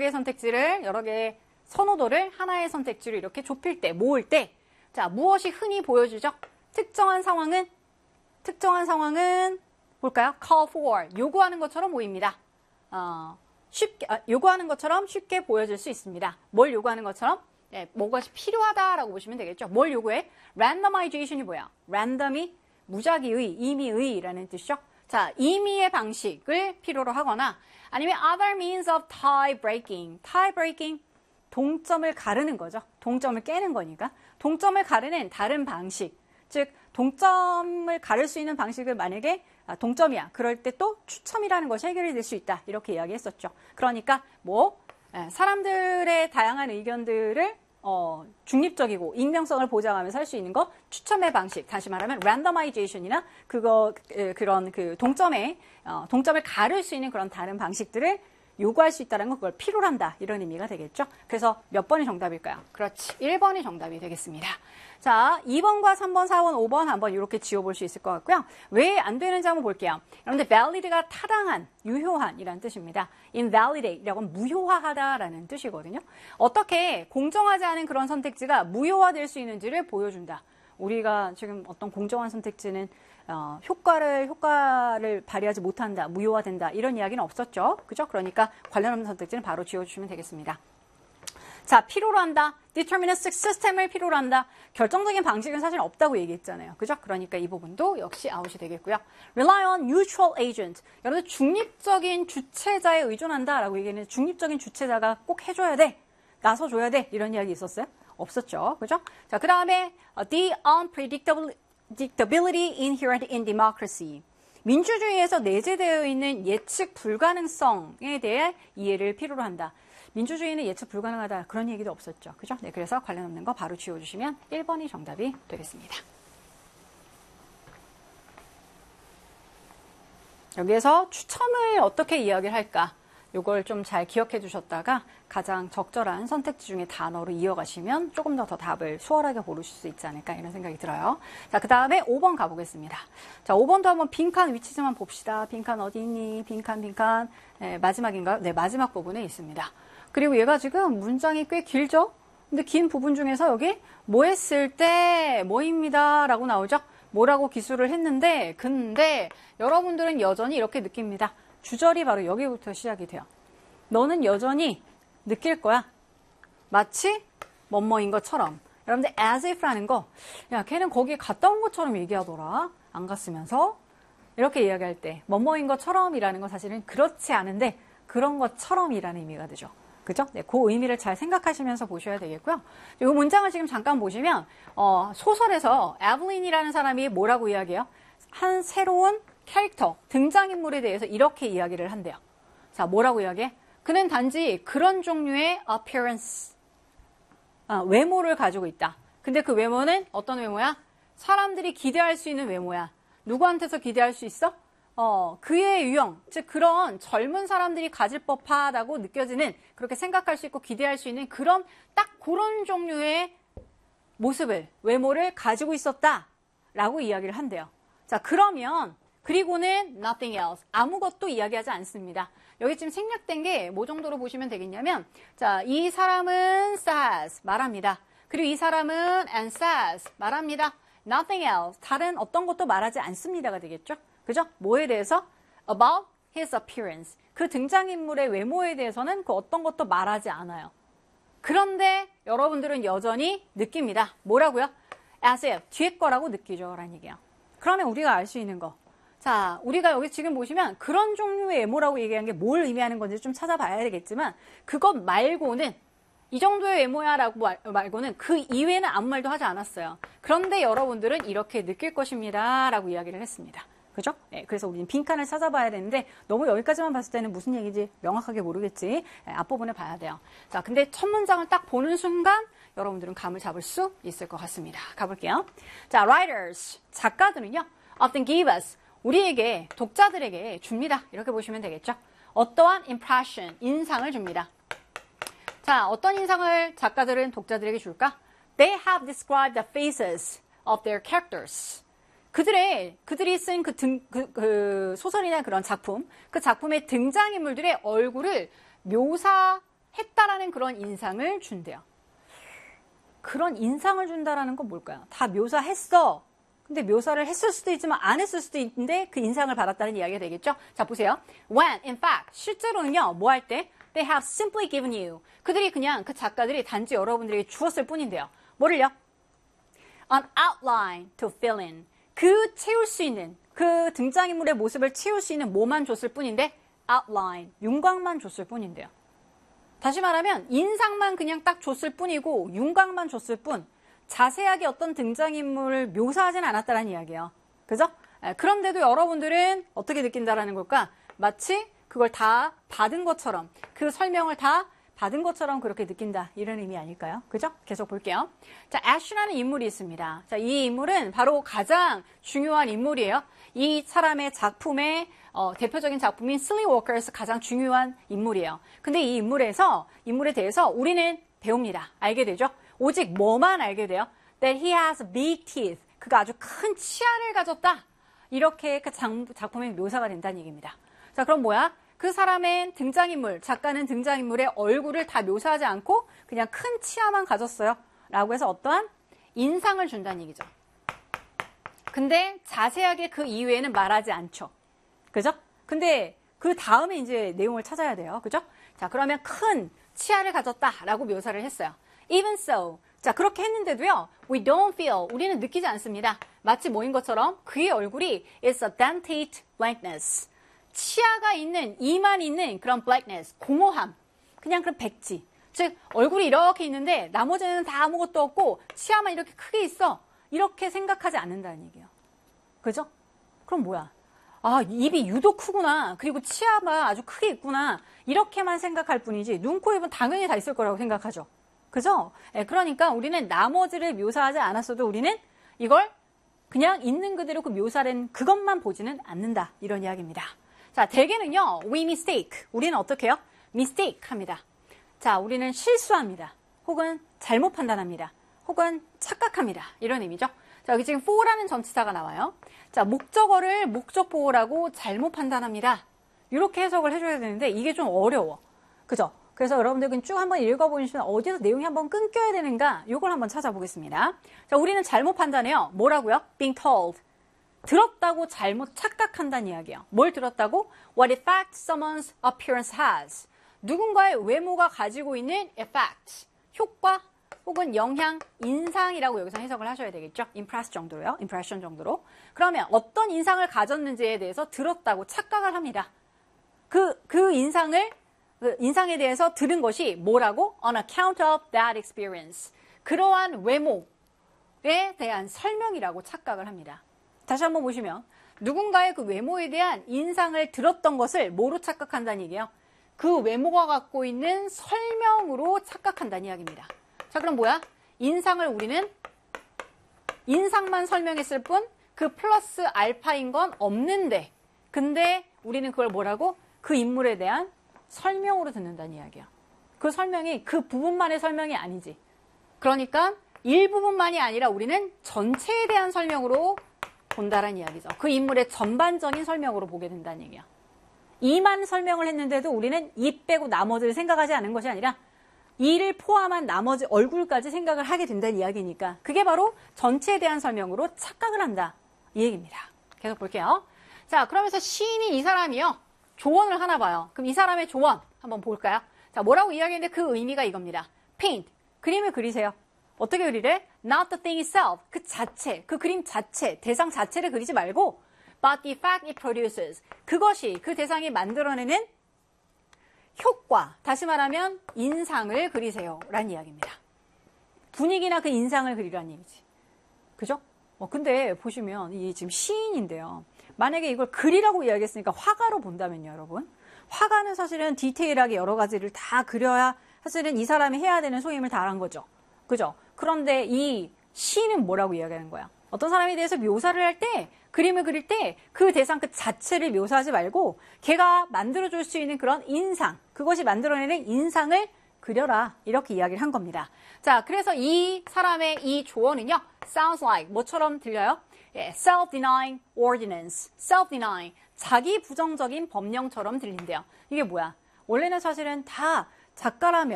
개의 선택지를, 여러 개의 선호도를 하나의 선택지로 이렇게 좁힐 때, 모을 때, 자, 무엇이 흔히 보여지죠? 특정한 상황은 볼까요? call for, 요구하는 것처럼 보입니다. 요구하는 것처럼 쉽게 보여질 수 있습니다. 뭘 요구하는 것처럼? 네, 뭐가 필요하다라고 보시면 되겠죠. 뭘 요구해? randomization이 뭐야? random이 무작위의, 임의의라는 뜻이죠. 자, 임의의 방식을 필요로 하거나 아니면 other means of tie breaking. tie breaking, 동점을 가르는 거죠. 동점을 깨는 거니까. 동점을 가르는 다른 방식. 즉, 동점을 가를 수 있는 방식을 만약에 동점이야. 그럴 때 또 추첨이라는 것이 해결이 될 수 있다. 이렇게 이야기했었죠. 그러니까 사람들의 다양한 의견들을 중립적이고 익명성을 보장하면서 할 수 있는 거 추첨의 방식, 다시 말하면 randomization이나 그런 동점을 가를 수 있는 그런 다른 방식들을 요구할 수 있다는 건 그걸 필요로 한다 이런 의미가 되겠죠. 그래서 몇 번이 정답일까요? 그렇지, 1번이 정답이 되겠습니다. 자, 2번과 3번, 4번, 5번 한번 이렇게 지워볼 수 있을 것 같고요. 왜 안 되는지 한번 볼게요. 여러분들 valid가 타당한, 유효한이라는 뜻입니다. invalidate 이라고는 무효화하다라는 뜻이거든요. 어떻게 공정하지 않은 그런 선택지가 무효화될 수 있는지를 보여준다. 우리가 지금 어떤 공정한 선택지는 효과를 발휘하지 못한다, 무효화된다 이런 이야기는 없었죠. 그죠? 그러니까 관련 없는 선택지는 바로 지워주시면 되겠습니다. 자, 필요로 한다. deterministic system을 필요로 한다. 결정적인 방식은 사실 없다고 얘기했잖아요. 그죠? 그러니까 이 부분도 역시 아웃이 되겠고요. rely on neutral agent. 여러분들 중립적인 주체자에 의존한다라고 얘기했는데 중립적인 주체자가 꼭 해줘야 돼. 나서줘야 돼. 이런 이야기 있었어요? 없었죠. 그죠? 자, 그 다음에 the unpredictability inherent in democracy. 민주주의에서 내재되어 있는 예측 불가능성에 대해 이해를 필요로 한다. 민주주의는 예측 불가능하다. 그런 얘기도 없었죠. 그죠? 네, 그래서 관련 없는 거 바로 지워주시면 1번이 정답이 되겠습니다. 여기에서 추첨을 어떻게 이야기를 할까? 요걸 좀 잘 기억해 주셨다가 가장 적절한 선택지 중에 단어로 이어가시면 조금 더 답을 수월하게 고르실 수 있지 않을까 이런 생각이 들어요. 자, 그 다음에 5번 가보겠습니다. 자, 5번도 한번 빈칸 위치 좀 봅시다. 빈칸 어디 있니? 빈칸. 네, 마지막인가요? 네, 마지막 부분에 있습니다. 그리고 얘가 지금 문장이 꽤 길죠? 근데 긴 부분 중에서 여기 뭐 했을 때 뭐입니다 라고 나오죠? 뭐라고 기술을 했는데 근데 여러분들은 여전히 이렇게 느낍니다. 주절이 바로 여기부터 시작이 돼요. 너는 여전히 느낄 거야. 마치 뭐뭐인 것처럼. 여러분들 as if라는 거, 야 걔는 거기에 갔다 온 것처럼 얘기하더라. 안 갔으면서. 이렇게 이야기할 때 뭐뭐인 것처럼이라는 건 사실은 그렇지 않은데 그런 것처럼이라는 의미가 되죠. 그죠? 네, 그 의미를 잘 생각하시면서 보셔야 되겠고요. 이 문장을 지금 잠깐 보시면 소설에서 에블린이라는 사람이 뭐라고 이야기해요? 한 새로운 캐릭터, 등장인물에 대해서 이렇게 이야기를 한대요. 자, 뭐라고 이야기해? 그는 단지 그런 종류의 appearance, 외모를 가지고 있다. 근데 그 외모는 어떤 외모야? 사람들이 기대할 수 있는 외모야. 누구한테서 기대할 수 있어? 그의 유형, 즉 그런 젊은 사람들이 가질 법하다고 느껴지는, 그렇게 생각할 수 있고 기대할 수 있는 그런 딱 그런 종류의 모습을, 외모를 가지고 있었다라고 이야기를 한대요. 자, 그러면 그리고는 nothing else, 아무것도 이야기하지 않습니다. 여기 지금 생략된 게 뭐 정도로 보시면 되겠냐면, 자, 이 사람은 says, 말합니다. 그리고 이 사람은 and says, 말합니다. nothing else, 다른 어떤 것도 말하지 않습니다가 되겠죠? 그죠? 뭐에 대해서? About his appearance. 그 등장인물의 외모에 대해서는 그 어떤 것도 말하지 않아요. 그런데 여러분들은 여전히 느낍니다. 뭐라고요? As if, 뒤에 거라고 느끼죠. 라는 얘기예요. 그러면 우리가 알 수 있는 거. 자, 우리가 여기 지금 보시면 그런 종류의 외모라고 얘기한 게 뭘 의미하는 건지 좀 찾아봐야 되겠지만 그것 말고는 이 정도의 외모야라고 말고는 그 이외에는 아무 말도 하지 않았어요. 그런데 여러분들은 이렇게 느낄 것입니다. 라고 이야기를 했습니다. 그죠? 네, 그래서 우리는 빈칸을 찾아봐야 되는데 너무 여기까지만 봤을 때는 무슨 얘기인지 명확하게 모르겠지. 네, 앞부분을 봐야 돼요. 자, 근데 첫 문장을 딱 보는 순간 여러분들은 감을 잡을 수 있을 것 같습니다. 가볼게요. 자, writers, 작가들은요, often give us, 우리에게, 독자들에게 줍니다. 이렇게 보시면 되겠죠? 어떠한 impression, 인상을 줍니다. 자, 어떤 인상을 작가들은 독자들에게 줄까? They have described the faces of their characters. 그들이 쓴 소설이나 그런 작품, 그 작품의 등장인물들의 얼굴을 묘사했다. 나라는 그런 인상을 준대요. 그런 인상을 준다라는 건 뭘까요? 다 묘사했어. 근데 묘사를 했을 수도 있지만 안 했을 수도 있는데 그 인상을 받았다는 이야기가 되겠죠? 자, 보세요. When, in fact, 실제로는요, 뭐 할 때? They have simply given you. 그들이 그냥 그 작가들이 단지 여러분들에게 주었을 뿐인데요. 뭐를요? An outline to fill in. 그 채울 수 있는, 그 등장인물의 모습을 채울 수 있는 뭐만 줬을 뿐인데 outline, 윤곽만 줬을 뿐인데요. 다시 말하면 인상만 그냥 딱 줬을 뿐이고 윤곽만 줬을 뿐 자세하게 어떤 등장인물을 묘사하진 않았다는 이야기예요. 그죠? 그런데도 여러분들은 어떻게 느낀다라는 걸까? 마치 그걸 다 받은 것처럼 그 설명을 다 받은 것처럼 그렇게 느낀다. 이런 의미 아닐까요? 그죠? 계속 볼게요. 자, 애쉬라는 인물이 있습니다. 자, 이 인물은 바로 가장 중요한 인물이에요. 이 사람의 작품의 대표적인 작품인 슬리워커에서 가장 중요한 인물이에요. 근데 이 인물에 대해서 우리는 배웁니다. 알게 되죠? 오직 뭐만 알게 돼요? That he has big teeth. 그가 아주 큰 치아를 가졌다. 이렇게 그 작품의 묘사가 된다는 얘기입니다. 자, 그럼 뭐야? 그 사람의 등장인물, 작가는 등장인물의 얼굴을 다 묘사하지 않고 그냥 큰 치아만 가졌어요. 라고 해서 어떠한 인상을 준다는 얘기죠. 근데 자세하게 그 이외에는 말하지 않죠. 그죠? 근데 그 다음에 이제 내용을 찾아야 돼요. 그죠? 자, 그러면 큰 치아를 가졌다라고 묘사를 했어요. Even so. 자, 그렇게 했는데도요. We don't feel. 우리는 느끼지 않습니다. 마치 뭐인 것처럼 그의 얼굴이 is a dentate blankness. 치아가 있는, 이만 있는 그런 blackness, 공허함. 그냥 그런 백지. 즉, 얼굴이 이렇게 있는데 나머지는 다 아무것도 없고 치아만 이렇게 크게 있어. 이렇게 생각하지 않는다는 얘기예요. 그죠? 그럼 뭐야? 아, 입이 유독 크구나. 그리고 치아가 아주 크게 있구나. 이렇게만 생각할 뿐이지 눈, 코, 입은 당연히 다 있을 거라고 생각하죠. 그죠? 그러니까 우리는 나머지를 묘사하지 않았어도 우리는 이걸 그냥 있는 그대로 그 묘사된 그것만 보지는 않는다. 이런 이야기입니다. 자, 대개는요, we mistake. 우리는 어떻게 해요? mistake 합니다. 자, 우리는 실수합니다. 혹은 잘못 판단합니다. 혹은 착각합니다. 이런 의미죠. 자, 여기 지금 for라는 전치사가 나와요. 자, 목적어를 목적보호라고 잘못 판단합니다. 이렇게 해석을 해줘야 되는데 이게 좀 어려워. 그죠? 그래서 여러분들 쭉 한번 읽어보시면 어디서 내용이 한번 끊겨야 되는가 이걸 한번 찾아보겠습니다. 자, 우리는 잘못 판단해요. 뭐라고요? being told. 들었다고 잘못 착각한다는 이야기예요. 뭘 들었다고? What effect someone's appearance has. 누군가의 외모가 가지고 있는 effect, 효과 혹은 영향, 인상이라고 여기서 해석을 하셔야 되겠죠. impress 정도로요. impression 정도로. 그러면 어떤 인상을 가졌는지에 대해서 들었다고 착각을 합니다. 그 인상에 대해서 들은 것이 뭐라고? On account of that experience. 그러한 외모에 대한 설명이라고 착각을 합니다. 다시 한번 보시면 누군가의 그 외모에 대한 인상을 들었던 것을 뭐로 착각한다는 얘기예요? 그 외모가 갖고 있는 설명으로 착각한다는 이야기입니다. 자, 그럼 뭐야? 인상을 우리는 인상만 설명했을 뿐 그 플러스 알파인 건 없는데 근데 우리는 그걸 뭐라고? 그 인물에 대한 설명으로 듣는다는 이야기야. 그 설명이 그 부분만의 설명이 아니지. 그러니까 일부분만이 아니라 우리는 전체에 대한 설명으로 본다라는 이야기죠. 그 인물의 전반적인 설명으로 보게 된다는 얘기야. 이만 설명을 했는데도 우리는 이 빼고 나머지를 생각하지 않은 것이 아니라 이를 포함한 나머지 얼굴까지 생각을 하게 된다는 이야기니까 그게 바로 전체에 대한 설명으로 착각을 한다. 이 얘기입니다. 계속 볼게요. 자, 그러면서 시인인 이 사람이요. 조언을 하나 봐요. 그럼 이 사람의 조언 한번 볼까요? 자, 뭐라고 이야기했는데 그 의미가 이겁니다. paint, 그림을 그리세요. 어떻게 그리래? Not the thing itself, 그 자체, 그 그림 자체, 대상 자체를 그리지 말고 but the effect it produces, 그것이 그 대상이 만들어내는 효과, 다시 말하면 인상을 그리세요 라는 이야기입니다. 분위기나 그 인상을 그리라는 얘기지. 그죠? 근데 보시면 이 지금 시인인데요. 만약에 이걸 글이라고 이야기했으니까 화가로 본다면요, 여러분. 화가는 사실은 디테일하게 여러 가지를 다 그려야 사실은 이 사람이 해야 되는 소임을 다 한 거죠. 그죠? 그런데 이 시는 뭐라고 이야기하는 거야? 어떤 사람에 대해서 묘사를 할 때, 그림을 그릴 때 그 대상 그 자체를 묘사하지 말고 걔가 만들어줄 수 있는 그런 인상, 그것이 만들어내는 인상을 그려라. 이렇게 이야기를 한 겁니다. 자, 그래서 이 사람의 이 조언은요. sounds like 뭐처럼 들려요? self-denying ordinance. self-denying. 자기 부정적인 법령처럼 들린대요. 이게 뭐야? 원래는 사실은 다 작가라면